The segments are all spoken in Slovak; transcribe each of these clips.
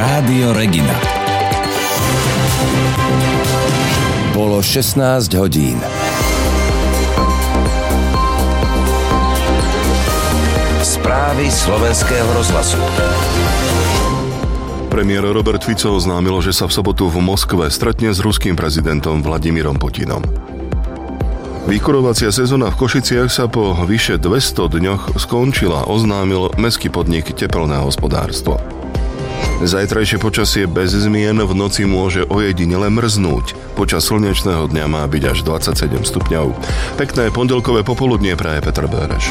Rádio Regina. Bolo 16 hodín. Správy slovenského rozhlasu. Premiér Robert Fico oznámil, že sa v sobotu v Moskve stretne s ruským prezidentom Vladimírom Putinom. Vykurovacia sezóna v Košiciach sa po vyše 200 dňoch skončila, oznámil mestský podnik Tepelné hospodárstvo. Zajtrajšie počasie bez zmien, v noci môže ojedinele mrznúť. Počas slnečného dňa má byť až 27 stupňov. Pekné pondelkové popoludnie praje Peter Béreš.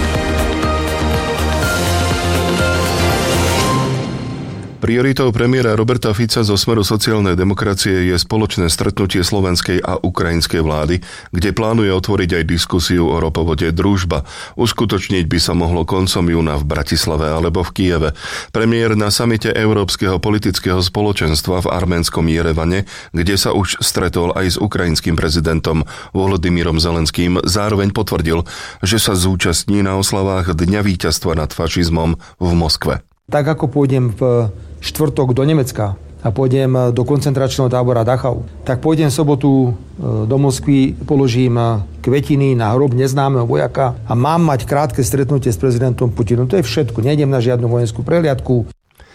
Prioritou premiéra Roberta Fica zo Smeru sociálnej demokracie je spoločné stretnutie slovenskej a ukrajinskej vlády, kde plánuje otvoriť aj diskusiu o ropovode Družba. Uskutočniť by sa mohlo koncom júna v Bratislave alebo v Kyjeve. Premiér na samite Európskeho politického spoločenstva v arménskom Jerevane, kde sa už stretol aj s ukrajinským prezidentom Volodymyrom Zelenským, zároveň potvrdil, že sa zúčastní na oslavách Dňa víťazstva nad fašizmom v Moskve. Tak ako pôjdem v štvrtok do Nemecka a pôjdem do koncentračného tábora Dachau, tak pôjdem v sobotu do Moskvy, položím kvetiny na hrob neznámeho vojaka a mám mať krátke stretnutie s prezidentom Putinom. To je všetko. Nejdem na žiadnu vojenskú prehliadku.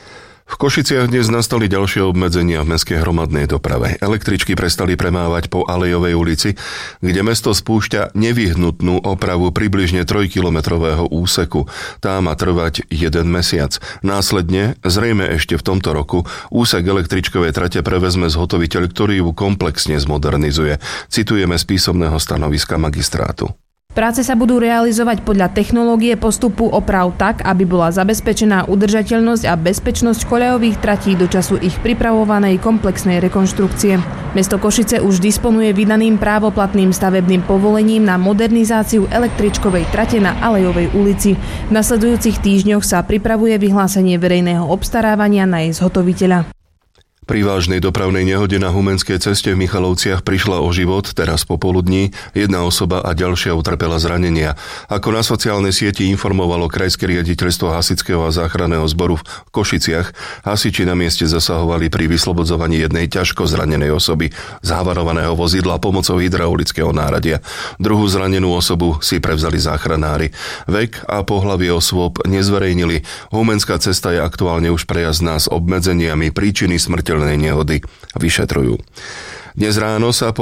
V Košiciach dnes nastali ďalšie obmedzenia v mestskej hromadnej doprave. Električky prestali premávať po Alejovej ulici, kde mesto spúšťa nevyhnutnú opravu približne 3-kilometrového úseku. Tá má trvať 1 mesiac. Následne, zrejme ešte v tomto roku, úsek električkovej trate prevezme zhotoviteľ, ktorý ju komplexne zmodernizuje. Citujeme z písomného stanoviska magistrátu. Práce sa budú realizovať podľa technológie postupu oprav tak, aby bola zabezpečená udržateľnosť a bezpečnosť koľajových tratí do času ich pripravovanej komplexnej rekonštrukcie. Mesto Košice už disponuje vydaným právoplatným stavebným povolením na modernizáciu električkovej trate na Alejovej ulici. V nasledujúcich týždňoch sa pripravuje vyhlásenie verejného obstarávania na jej zhotoviteľa. Pri vážnej dopravnej nehode na Humenskej ceste v Michalovciach prišla o život teraz popoludní jedna osoba a ďalšia utrpela zranenia. Ako na sociálnej sieti informovalo Krajské riaditeľstvo hasičského a záchranného zboru v Košiciach, hasiči na mieste zasahovali pri vyslobodzovaní jednej ťažko zranenej osoby z havarovaného vozidla pomocou hydraulického náradia. Druhú zranenú osobu si prevzali záchranári. Vek a pohlavie osôb nezverejnili. Humenská cesta je aktuálne už prejazdná s obmedzeniami, príčiny smrteľnej nehody vyšetrujú. Dnes ráno sa po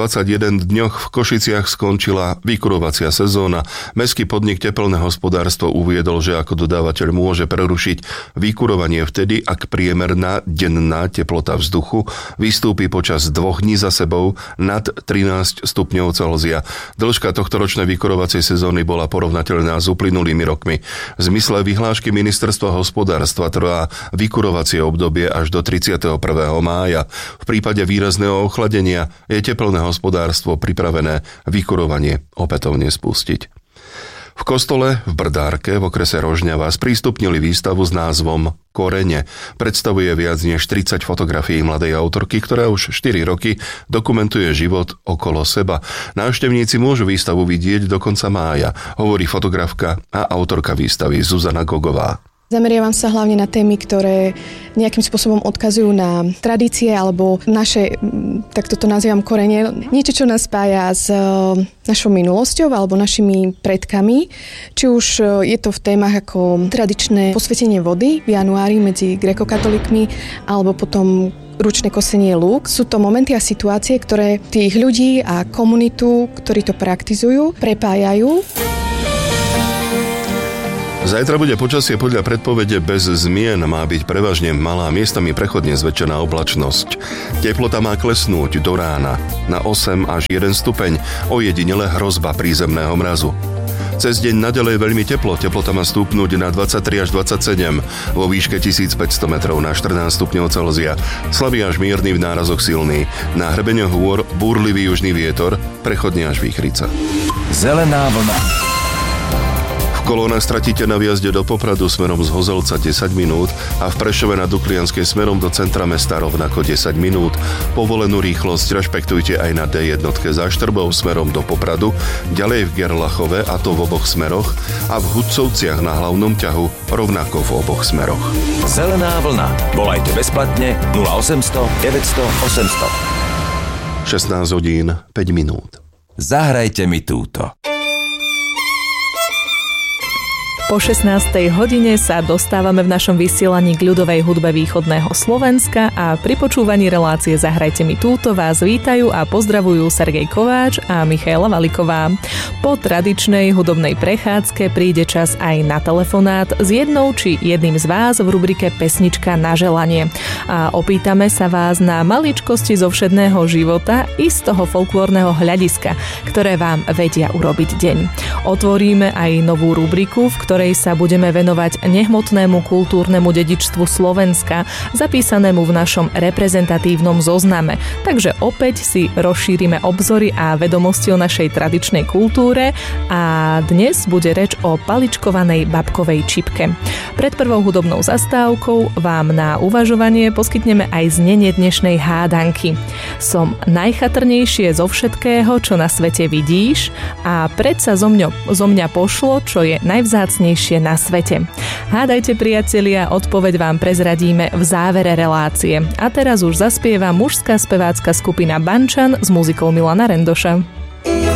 221 dňoch v Košiciach skončila vykurovacia sezóna. Mestský podnik Tepelné hospodárstvo uviedol, že ako dodávateľ môže prerušiť vykurovanie vtedy, ak priemerná denná teplota vzduchu vystúpi počas 2 dní za sebou nad 13 stupňov Celzia. Dĺžka tohtoročnej vykurovacej sezóny bola porovnateľná s uplynulými rokmi. V zmysle vyhlášky ministerstva hospodárstva trvá vykurovacie obdobie až do 31. mája. V prípade výrazného ochladenia je Tepelné hospodárstvo pripravené vykurovanie opätovne spustiť. V kostole v Brdárke v okrese Rožňava sprístupnili výstavu s názvom Korene. Predstavuje viac než 30 fotografií mladej autorky, ktorá už 4 roky dokumentuje život okolo seba. Návštevníci môžu výstavu vidieť do konca mája, hovorí fotografka a autorka výstavy Zuzana Gogová. Zameriavam sa hlavne na témy, ktoré nejakým spôsobom odkazujú na tradície alebo naše, tak toto nazývam korene, niečo, čo nás spája s našou minulosťou alebo našimi predkami. Či už je to v témach ako tradičné posvetenie vody v januári medzi grékokatolíkmi alebo potom ručné kosenie lúk. Sú to momenty a situácie, ktoré tých ľudí a komunitu, ktorí to praktizujú, prepájajú. Zajtra bude počasie podľa predpovede bez zmien, má byť prevažne malá, miestami prechodne zväčšená oblačnosť. Teplota má klesnúť do rána na 8 až 1 stupeň, ojedinele hrozba prízemného mrazu. Cez deň naďalej veľmi teplo, teplota má stúpnuť na 23 až 27, vo výške 1500 metrov na 14 stupňov Celzia. Slabý až mierny, v nárazoch silný. Na hrebeňoch hôr búrlivý južný vietor, prechodne až výchrica. Zelená vlna. V Kolóna stratíte na výjazde do Popradu smerom z Hozelca 10 minút a v Prešove na Duklianskej smerom do centra mesta rovnako 10 minút. Povolenú rýchlosť rešpektujte aj na D1 za Štrbou smerom do Popradu, ďalej v Gerlachove, a to v oboch smeroch, a v Hudcovciach na hlavnom ťahu rovnako v oboch smeroch. Zelená vlna. Volajte bezplatne 0800 900 800. 16 hodín 5 minút. Zahrajte mi túto. Po 16. hodine sa dostávame v našom vysielaní k ľudovej hudbe východného Slovenska a pri počúvaní relácie Zahrajte mi túto vás vítajú a pozdravujú Sergej Kováč a Michaela Valiková. Po tradičnej hudobnej prechádzke príde čas aj na telefonát s jednou či jedným z vás v rubrike Pesnička na želanie. A opýtame sa vás na maličkosti zo všedného života i z toho folklórneho hľadiska, ktoré vám vedia urobiť deň. Otvoríme aj novú rubriku, v ktorej sa budeme venovať nehmotnému kultúrnemu dedičstvu Slovenska, zapísanému v našom reprezentatívnom zozname. Takže opäť si rozšírime obzory a vedomosti o našej tradičnej kultúre a dnes bude reč o paličkovanej babkovej čipke. Pred prvou hudobnou zastávkou vám na uvažovanie poskytneme aj znenie dnešnej hádanky. Som najchatrnejšie zo všetkého, čo na svete vidíš, a predsa zo mňa pošlo, čo je najvzácnejšie na svete. Hádajte, priatelia, odpoveď vám prezradíme v závere relácie. A teraz už zaspieva mužská spevácka skupina Bančan s muzikou Milana Rendoša.